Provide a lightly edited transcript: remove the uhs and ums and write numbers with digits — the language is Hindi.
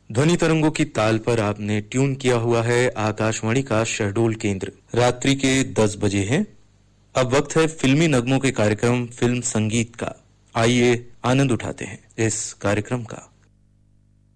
ध्वनि तरंगों की ताल पर आपने ट्यून किया हुआ है आकाशवाणी का शहडोल केंद्र। रात्रि के 10 बजे हैं। अब वक्त है फिल्मी नगमों के कार्यक्रम फिल्म संगीत का। आइए आनंद उठाते हैं इस कार्यक्रम का।